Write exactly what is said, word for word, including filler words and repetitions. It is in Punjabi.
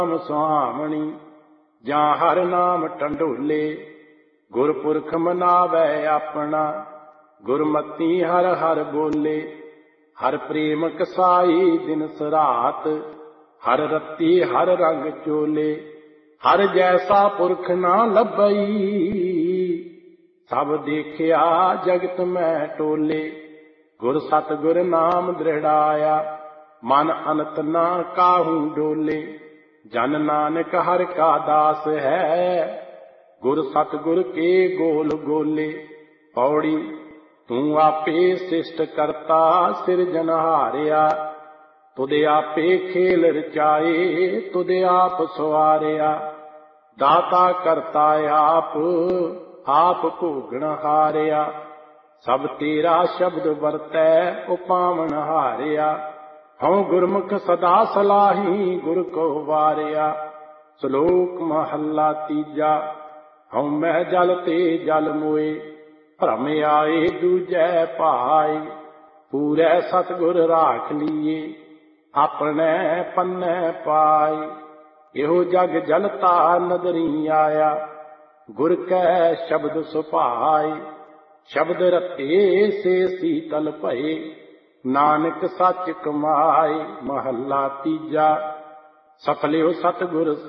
ਨਾਮ ਸੁਹਾਵਣੀ, ਜਾਂ ਹਰ ਨਾਮ ਟੰਡੋਲੇ। ਗੁਰਪੁਰਖ ਮਨਾਵੈ ਆਪਣਾ, ਗੁਰਮਤੀ ਹਰ ਹਰ ਬੋਲੇ। ਹਰ ਪ੍ਰੇਮ ਕਸਾਈ ਦਿਨਸ ਰਾਤ, ਹਰ ਰੱਤੀ ਹਰ ਰੰਗ ਚੋਲੇ। ਹਰ ਜੈਸਾ ਪੁਰਖ ਨਾ ਲੱਭਈ, ਸਭ ਦੇਖਿਆ ਜਗਤ ਮੈਂ ਟੋਲੇ। ਗੁਰ ਸਤਿਗੁਰ ਨਾਮ ਦ੍ਰਿੜਾਇਆ, ਮਨ ਅਨੰਤ ਨਾ ਕਾਹੂ ਡੋਲੇ। ਜਨ ਨਾਨਕ ਹਰਿ ਕਾ ਦਾਸ ਹੈ, ਗੁਰ ਸਤਿਗੁਰ ਕੇ ਗੋਲ ਗੋਲੇ। ਪੌੜੀ। ਤੂੰ ਆਪੇ ਸਿਸ਼ਟ ਕਰਤਾ ਸਿਰਜਨਹਾਰਿਆ, ਤੁਧ ਆਪੇ ਖੇਲ ਰਚਾਏ, ਤੁਧ ਆਪ ਸਵਾਰਿਆ। ਦਾਤਾ ਕਰਤਾ ਆਪ, ਆਪ ਭੋਗਣ ਹਾਰਿਆ। ਸਭ ਤੇਰਾ ਸ਼ਬਦ ਵਰਤੈ, ਉਪਾਵਨ ਹਾਰਿਆ। ਹਉ ਗੁਰਮੁਖ ਸਦਾ ਸਲਾਹੀ, ਗੁਰ ਕੋ ਵਾਰਿਆ। ਸ਼ਲੋਕ ਮਹੱਲਾ ਤੀਜਾ। ਹਉ ਮੈਂ ਜਲ ਤੇ ਜਲ ਮੋਏ, ਭਰਮ ਆਏ ਦੂਜੈ ਭਾਏ। ਪੂਰੈ ਸਤਿਗੁਰ ਰਾਖ ਲੀਏ, ਆਪਣੇ ਪੰਨੈ ਪਾਏ। ਇਹੋ ਜਗ ਜਲਤਾ ਨਦਰੀ ਆਇਆ, ਗੁਰ ਕੈ ਸ਼ਬਦ ਸੁਭਾਏ। ਸ਼ਬਦ ਰਤੇ ਸੇ ਸੀਤਲ ਭਏ, ਨਾਨਕ ਸੱਚ ਕਮਾਏ। ਮਹੱਲਾ ਤੀਜਾ। ਸਫਲਿਓ ਸਤਿਗੁਰ